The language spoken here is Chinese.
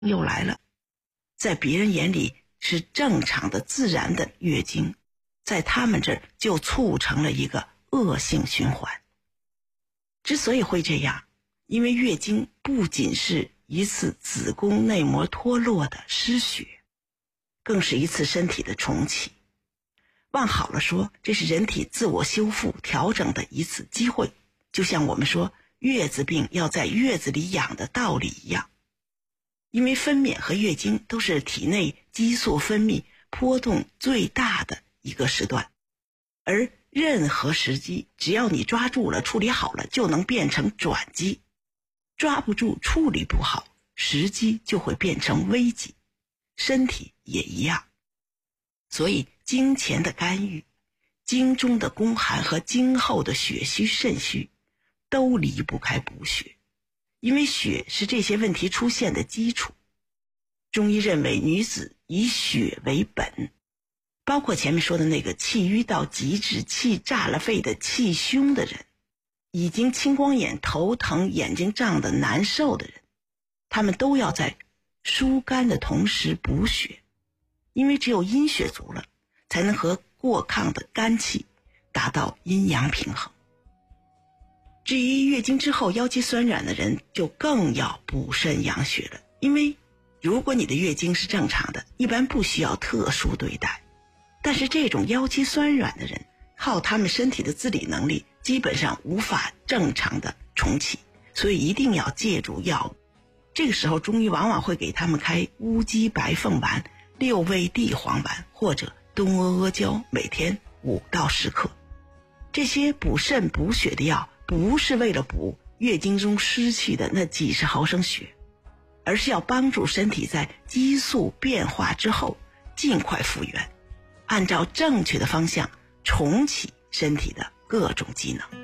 又来了，在别人眼里是正常的自然的月经，在他们这儿就促成了一个恶性循环。之所以会这样，因为月经不仅是一次子宫内膜脱落的失血，更是一次身体的重启。往好了说，这是人体自我修复调整的一次机会，就像我们说月子病要在月子里养的道理一样。因为分娩和月经都是体内激素分泌波动最大的一个时段，而任何时机只要你抓住了处理好了，就能变成转机，抓不住处理不好，时机就会变成危机。身体也一样，所以经前的干预、经中的宫寒和经后的血虚肾虚都离不开补血，因为血是这些问题出现的基础。中医认为女子以血为本，包括前面说的那个气瘀到极致、气炸了肺的气胸的人，已经青光眼、头疼、眼睛胀得难受的人，他们都要在疏肝的同时补血，因为只有阴血足了，才能和过亢的肝气达到阴阳平衡。至于月经之后腰肌酸软的人，就更要补肾养血了，因为如果你的月经是正常的，一般不需要特殊对待，但是这种腰肌酸软的人，靠他们身体的自理能力基本上无法正常的重启，所以一定要借助药物。这个时候中医往往会给他们开乌鸡白凤丸、六味地黄丸或者东阿阿胶，每天5到10克。这些补肾补血的药不是为了补月经中失去的那几十毫升血，而是要帮助身体在激素变化之后尽快复原，按照正确的方向重启身体的各种机能。